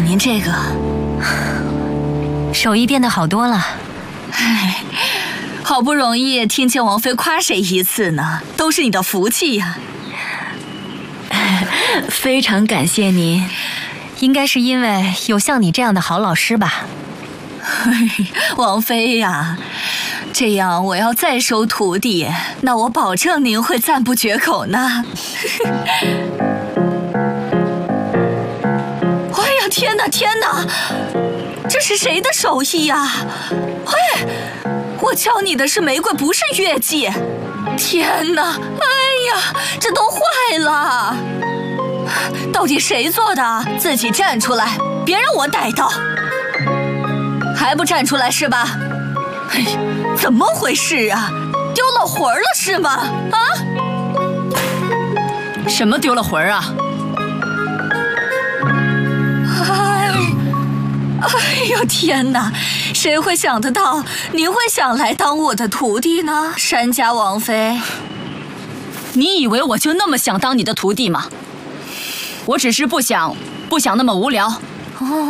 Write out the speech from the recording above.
您这个手艺变得好多了。 唉，好不容易听见王妃夸谁一次呢，都是你的福气呀。 非常感谢您，应该是因为有像你这样的好老师吧。 王妃呀，这样我要再收徒弟，那我保证您会赞不绝口呢。哎呀，天哪天哪，这是谁的手艺呀？嘿，我教你的是玫瑰，不是月季。天哪，哎呀，这都坏了！到底谁做的？自己站出来，别让我逮到！还不站出来是吧？哎，怎么回事啊？丢了魂儿了是吗？啊？ 什么丢了魂儿啊？ 哎呦天哪！谁会想得到您会想来当我的徒弟呢？山家王妃， 你以为我就那么想当你的徒弟吗？我只是不想那么无聊。 哦。